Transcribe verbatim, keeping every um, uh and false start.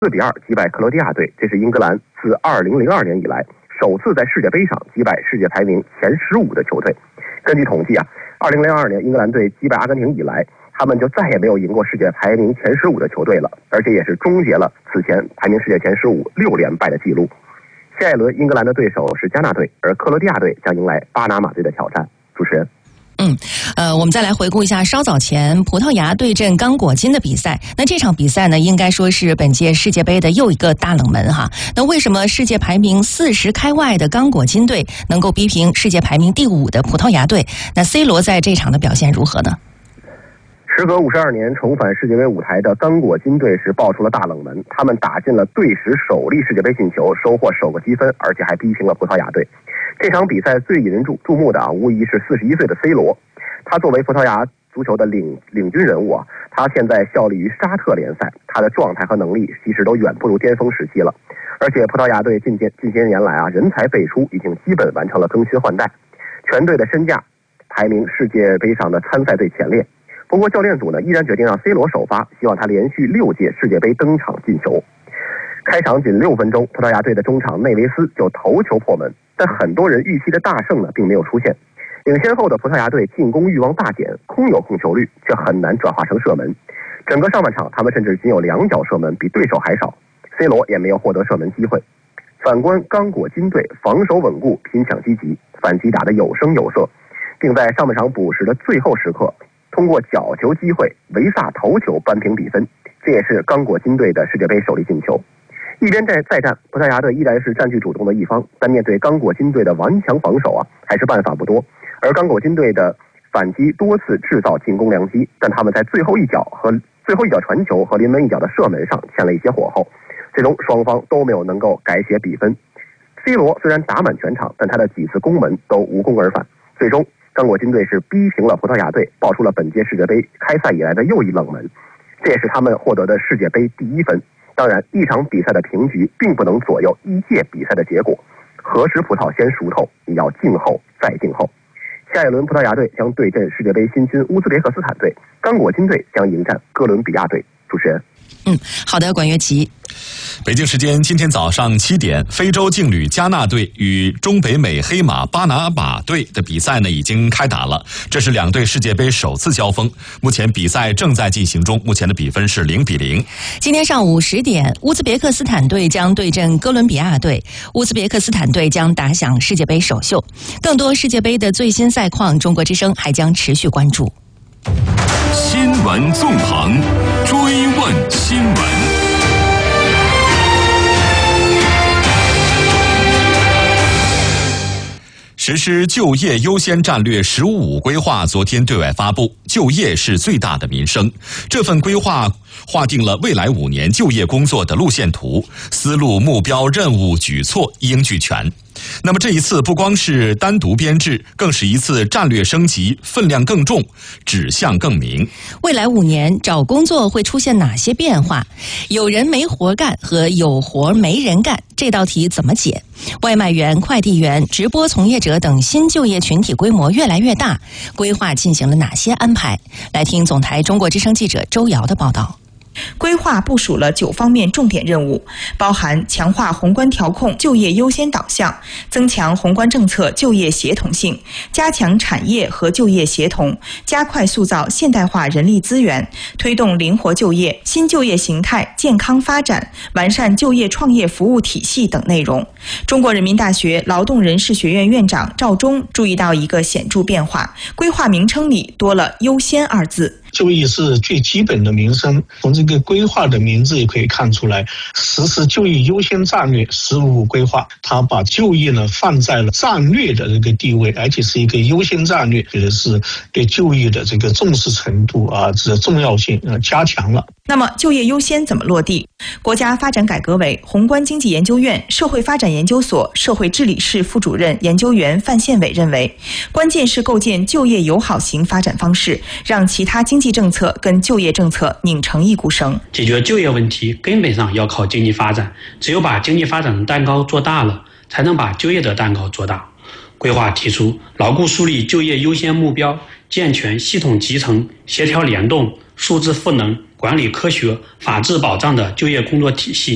四比二击败克罗地亚队，这是英格兰自二零零二年以来首次在世界杯上击败世界排名前十五的球队。根据统计啊，二零零二年英格兰队击败阿根廷以来，他们就再也没有赢过世界排名前十五的球队了，而且也是终结了此前排名世界前十五六连败的记录。下一轮英格兰的对手是加纳队，而克罗地亚队将迎来巴拿马队的挑战。主持人。 嗯，呃，我们再来回顾一下稍早前葡萄牙对阵刚果金的比赛。那这场比赛呢，应该说是本届世界杯的又一个大冷门哈。那为什么世界排名四十开外的刚果金队能够逼平世界排名第五的葡萄牙队？那 C 罗在这场的表现如何呢？ 时隔五十二年重返世界杯舞台的刚果金队是爆出了大冷门，他们打进了队史首粒世界杯进球，收获首个积分，而且还逼平了葡萄牙队。这场比赛最引人注注目的啊，无疑是四十一岁的 C 罗。他作为葡萄牙足球的领领军人物啊，他现在效力于沙特联赛，他的状态和能力其实都远不如巅峰时期了。而且葡萄牙队近些近些年来啊，人才辈出，已经基本完成了更新换代，全队的身价排名世界杯上的参赛最前列。不过教练组呢，依然决定让 C 罗首发，希望他连续六届世界杯登场进球。开场仅六分钟，葡萄牙队的中场内维斯就头球破门，但很多人预期的大胜呢，并没有出现。领先后的葡萄牙队进攻欲望大减，空有控球率，却很难转化成射门。整个上半场，他们甚至仅有两脚射门，比对手还少。C 罗也没有获得射门机会。反观刚果金队，防守稳固，拼抢积极，反击打得有声有色，并在上半场补时的最后时刻，通过角球机会，维萨头球扳平比分。这也是刚果金队的世界杯首粒进球。一边在再战，葡萄牙队依然是占据主动的一方，但面对刚果金队的顽强防守啊，还是办法不多。而刚果金队的反击多次制造进攻良机，但他们在最后一脚和最后一脚传球和临门一脚的射门上欠了一些火候，最终双方都没有能够改写比分。C 罗虽然打满全场，但他的几次攻门都无功而返，最终刚果金队是逼平了葡萄牙队，爆出了本届世界杯开赛以来的又一冷门，这也是他们获得的世界杯第一分。当然，一场比赛的平局并不能左右一届比赛的结果，何时葡萄先熟透，你要静候再静候。下一轮葡萄牙队将对阵世界杯新军乌兹别克斯坦队，刚果金队将迎战哥伦比亚队。主持人。 嗯，好的，管乐琪。 北京时间今天早上七点，非洲劲旅加纳队与中北美黑马巴拿马队的比赛呢已经开打了，这是两队世界杯首次交锋。目前比赛正在进行中，目前的比分是零比零。 今天上午十点，乌兹别克斯坦队将对阵哥伦比亚队，乌兹别克斯坦队将打响世界杯首秀。更多世界杯的最新赛况，中国之声还将持续关注。 新闻纵横，追问新闻。 实施就业优先战略“十五五”规划昨天对外发布，就业是最大的民生。这份规划划定了未来五年就业工作的路线图，思路、目标、任务、举措一应俱全。那么这一次不光是单独编制，更是一次战略升级，分量更重，指向更明。 未来五年找工作会出现哪些变化？有人没活干和有活没人干，这道题怎么解？外卖员、快递员、直播从业者等新就业群体规模越来越大，规划进行了哪些安排？来听总台中国之声记者周瑶的报道。 规划部署了九方面重点任务，包含强化宏观调控就业优先导向，增强宏观政策就业协同性，加强产业和就业协同，加快塑造现代化人力资源，推动灵活就业、新就业形态健康发展，完善就业创业服务体系等内容。中国人民大学劳动人事学院院长赵忠注意到一个显著变化，规划名称里多了优先二字。 就业是最基本的民生，从这个规划的名字也可以看出来，实施就业优先战略“十五五”规划，它把就业呢放在了战略的这个地位，而且是一个优先战略，觉得是对就业的这个重视程度啊，这重要性呃加强了。 那么就业优先怎么落地？国家发展改革委宏观经济研究院社会发展研究所社会治理室副主任研究员范宪伟认为，关键是构建就业友好型发展方式，让其他经济政策跟就业政策拧成一股绳。 解决就业问题根本上要靠经济发展，只有把经济发展的蛋糕做大了，才能把就业的蛋糕做大。规划提出牢固树立就业优先目标，健全系统集成、协调联动、数字赋能、管理科学、法治保障的就业工作体系。